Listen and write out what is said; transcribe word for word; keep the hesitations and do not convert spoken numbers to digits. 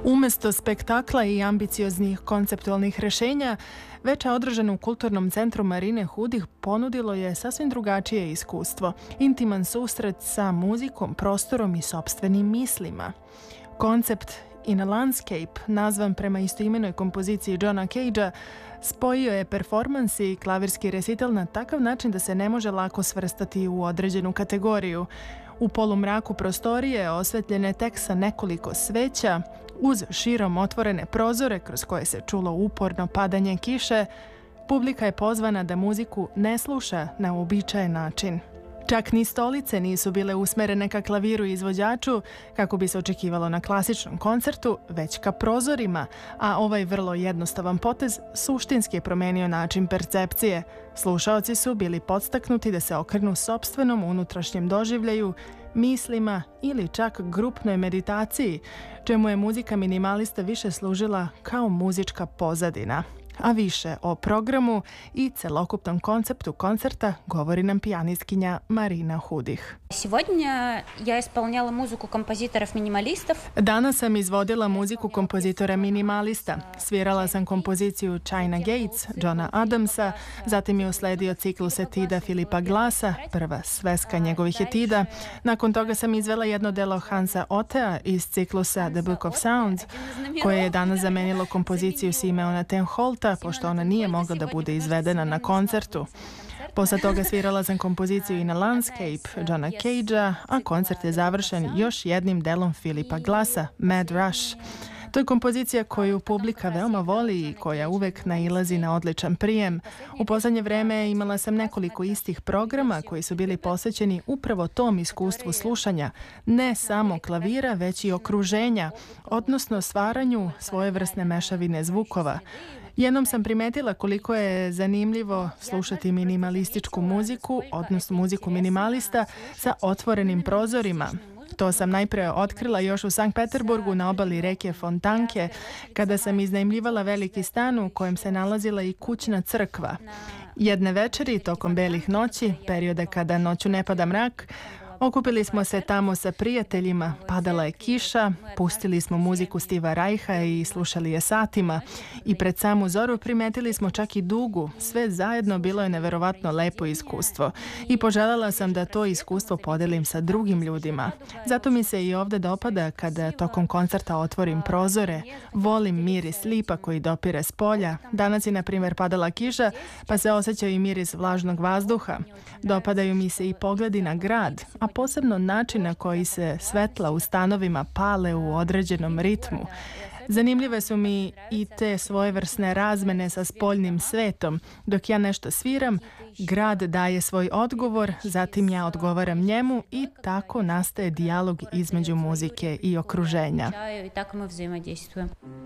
Umesto spektakla i ambicioznih konceptualnih rešenja, večer održano u Kulturnom centru Marine Hudih ponudilo je sasvim drugačije iskustvo. Intiman susret sa muzikom, prostorom i sopstvenim mislima. Koncept In a Landscape, nazvan prema istoimenoj kompoziciji Johna Cagea, spojio je performans i klavirski resital na takav način da se ne može lako svrstati u određenu kategoriju. U polumraku prostorije, osvetljene tek sa nekoliko sveća, uz širom otvorene prozore kroz koje se čulo uporno padanje kiše, publika je pozvana da muziku ne sluša na uobičajen način. Čak ni stolice nisu bile usmerene ka klaviru i izvođaču, kako bi se očekivalo na klasičnom koncertu, već ka prozorima, a ovaj vrlo jednostavan potez suštinski je promenio način percepcije. Slušaoci su bili podstaknuti da se okrenu sopstvenom unutrašnjem doživljaju, mislima ili čak grupnoj meditaciji, čemu je muzika minimalista više služila kao muzička pozadina. A više o programu i celokupnom konceptu koncerta govori nam pijanistkinja Marina Hudih. Сегодня я исполняла музыку композиторов-минималистов. Danas sam izvodila muziku kompozitora minimalista. Svirala sam kompoziciju China Gates, Johna Adamsa, zatim je usledio ciklus etida Philipa Glassa, prva sveska njegovih etida. Nakon toga sam izvela jedno delo Hansa Ottea iz ciklusa The Book of Sounds, koje je danas zamenilo kompoziciju Simeona ten Holta, pošto ona nije mogla da bude izvedena na koncertu. Posle toga svirala sam kompoziciju In a Landscape Johna Cagea, a koncert je završen još jednim delom Philipa Glassa, Mad Rush. To je kompozicija koju publika veoma voli i koja uvek nailazi na odličan prijem. U poslednje vreme imala sam nekoliko istih programa koji su bili posvećeni upravo tom iskustvu slušanja, ne samo klavira, već i okruženja, odnosno stvaranju svojevrsne mešavine zvukova. Jednom sam primetila koliko je zanimljivo slušati minimalističku muziku, odnosno muziku minimalista sa otvorenim prozorima. To sam najpre otkrila još u Sankt Peterburgu na obali reke Fontanke, kada sam iznajmljivala veliki stan u kojem se nalazila i kućna crkva. Jedne večeri, tokom belih noći, periode kada noću ne pada mrak, okupili smo se tamo sa prijateljima, padala je kiša, pustili smo muziku Stiva Reicha i slušali je satima i pred samu zoru primetili smo čak i dugu. Sve zajedno bilo je neverovatno lepo iskustvo i poželjela sam da to iskustvo podelim sa drugim ljudima. Zato mi se i ovde dopada kada tokom koncerta otvorim prozore, volim miris lipa koji dopire s polja. Danas je na primjer padala kiša pa se osjeća i miris vlažnog vazduha. Dopadaju mi se i pogledi na grad, a posebno način na koji se svetla u stanovima pale u određenom ritmu. Zanimljive su mi i te svojevrsne razmene sa spoljnim svetom. Dok ja nešto sviram, grad daje svoj odgovor, zatim ja odgovaram njemu i tako nastaje dijalog između muzike i okruženja. I tako mi взаимодействуем.